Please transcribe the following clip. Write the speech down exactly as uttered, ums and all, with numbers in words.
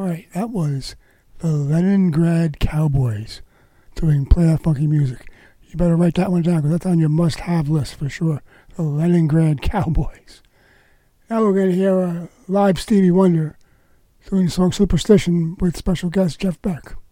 right, that was the Leningrad Cowboys doing Play That Funky Music. You better write that one down because that's on your must-have list for sure. The Leningrad Cowboys. Now we're going to hear a live Stevie Wonder doing the song Superstition with special guest Jeff Beck.